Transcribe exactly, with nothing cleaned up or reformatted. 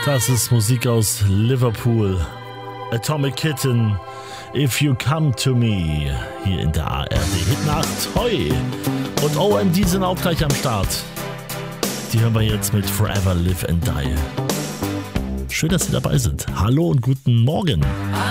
Das ist Musik aus Liverpool. Atomic Kitten, If You Come To Me, hier in der A R D Hitnacht. Hoi! Und O M D sind auch gleich am Start. Die hören wir jetzt mit Forever Live and Die. Schön, dass Sie dabei sind. Hallo und guten Morgen.